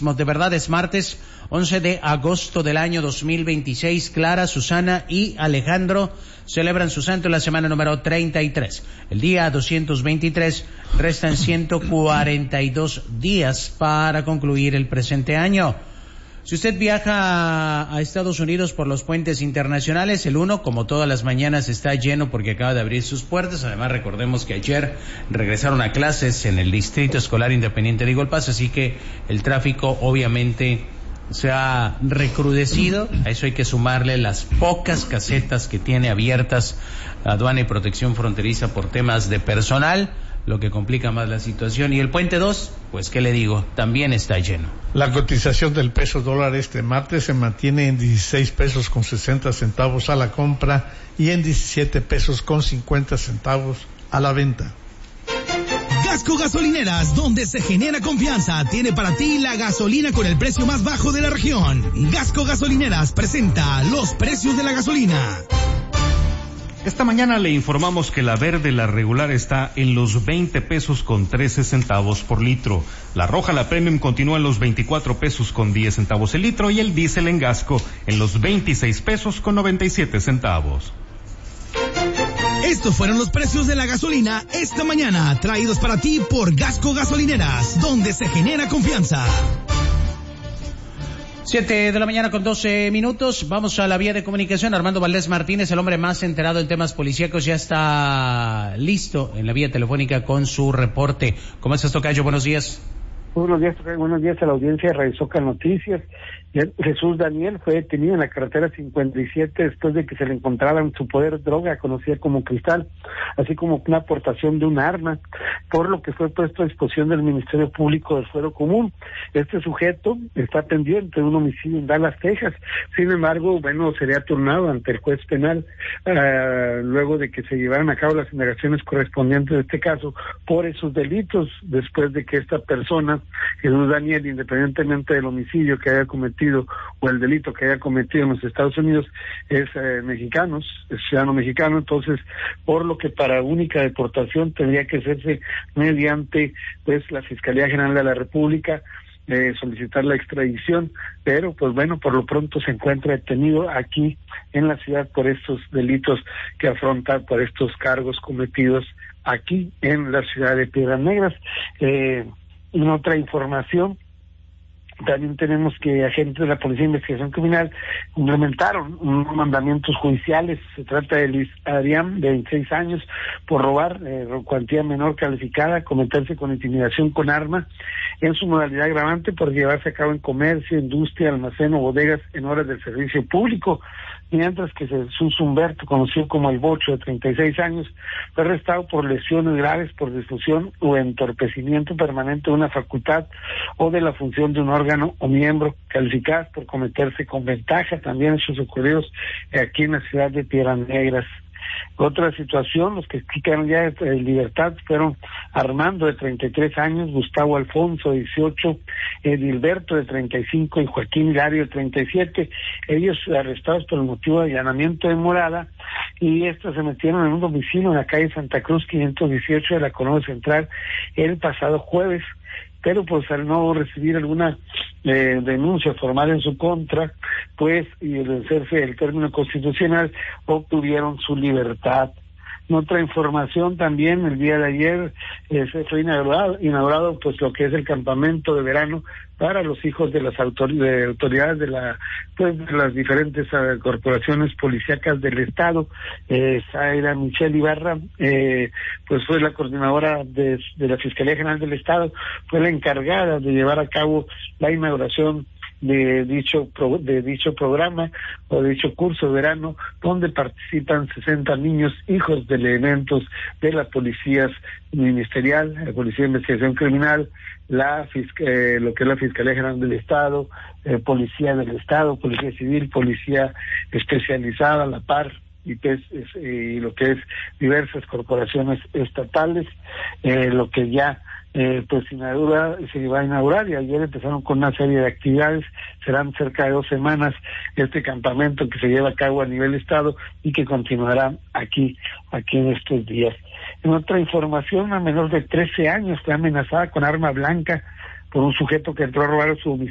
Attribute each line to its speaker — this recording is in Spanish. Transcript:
Speaker 1: mismo. De verdad es martes 11 de agosto del año 2026. Clara, Susana y Alejandro celebran su santo en la semana número 33. El día 223, restan 142 días para concluir el presente año. Si usted viaja a Estados Unidos por los puentes internacionales, el 1, como todas las mañanas, está lleno porque acaba de abrir sus puertas. Además, recordemos que ayer regresaron a clases en el Distrito Escolar Independiente de Eagle Pass, así que el tráfico obviamente se ha recrudecido. A eso hay que sumarle las pocas casetas que tiene abiertas Aduana y Protección Fronteriza por temas de personal, lo que complica más la situación. Y el puente 2, pues qué le digo, también está lleno.
Speaker 2: La cotización del peso dólar este martes se mantiene en 16 pesos con 60 centavos a la compra y en 17 pesos con 50 centavos a la venta.
Speaker 3: Gasco Gasolineras, donde se genera confianza, tiene para ti la gasolina con el precio más bajo de la región. Gasco Gasolineras presenta los precios de la gasolina.
Speaker 4: Esta mañana le informamos que la verde, la regular, está en los 20 pesos con 13 centavos por litro. La roja, la premium, continúa en los 24 pesos con 10 centavos el litro y el diésel en Gasco en los 26 pesos con 97 centavos.
Speaker 3: Estos fueron los precios de la gasolina esta mañana, traídos para ti por Gasco Gasolineras, donde se genera confianza.
Speaker 1: 7 de la mañana con 12 minutos. Vamos a la vía de comunicación. Armando Valdés Martínez, el hombre más enterado en temas policíacos, ya está listo en la vía telefónica con su reporte. ¿Cómo estás, tocayo? Buenos días.
Speaker 5: Buenos días a la audiencia de Radio Soca Noticias. Jesús Daniel fue detenido en la carretera 57 después de que se le encontrara en su poder droga conocida como cristal, así como una aportación de un arma, por lo que fue puesto a disposición del Ministerio Público del Fuero Común. Este sujeto está pendiente de un homicidio en Dallas, Texas. Sin embargo, sería turnado ante el juez penal luego de que se llevaran a cabo las indagaciones correspondientes de este caso por esos delitos, después de que esta persona, Jesús Daniel, independientemente del homicidio que haya cometido o el delito que haya cometido en los Estados Unidos, es ciudadano mexicano, entonces por lo que para única deportación tendría que hacerse mediante la Fiscalía General de la República, solicitar la extradición, pero por lo pronto se encuentra detenido aquí en la ciudad por estos delitos que afronta, por estos cargos cometidos aquí en la ciudad de Piedras Negras. En otra información, también tenemos que agentes de la Policía de Investigación Criminal implementaron unos mandamientos judiciales. Se trata de Luis Adrián, de 26 años, por robar cuantía menor calificada, cometerse con intimidación con arma, en su modalidad agravante por llevarse a cabo en comercio, industria, almacén o bodegas en horas del servicio público, mientras que Jesús Humberto, conocido como el Bocho, de 36 años, fue arrestado por lesiones graves por difusión o entorpecimiento permanente de una facultad o de la función de un órgano o miembro, calificadas por cometerse con ventaja. También hechos ocurridos aquí en la ciudad de Piedras Negras. Otra situación, los que quedaron ya en libertad fueron Armando, de 33 años, Gustavo Alfonso, de 18, Edilberto, de 35, y Joaquín Hilario, de 37, ellos arrestados por el motivo de allanamiento de morada, y estos se metieron en un domicilio en la calle Santa Cruz 518 de la Colonia Central el pasado jueves, pero pues al no recibir alguna denuncia formal en su contra, y el vencerse el término constitucional, obtuvieron su libertad. En otra información también, el día de ayer se fue inaugurado lo que es el campamento de verano para los hijos de las autoridades de las diferentes corporaciones policíacas del estado. Zaira Michelle Ibarra, fue la coordinadora de la Fiscalía General del Estado, fue la encargada de llevar a cabo la inauguración de dicho programa o de dicho curso de verano, donde participan 60 niños, hijos de elementos de las policías ministerial, la Policía de Investigación Criminal, lo que es la Fiscalía General del Estado, Policía del Estado, Policía Civil, Policía Especializada, la PAR, y lo que es diversas corporaciones estatales, lo que ya se va a inaugurar, y ayer empezaron con una serie de actividades. Serán cerca de 2 semanas este campamento que se lleva a cabo a nivel estado y que continuará aquí en estos días. En otra información, una menor de 13 años fue amenazada con arma blanca por un sujeto que entró a robar su domicilio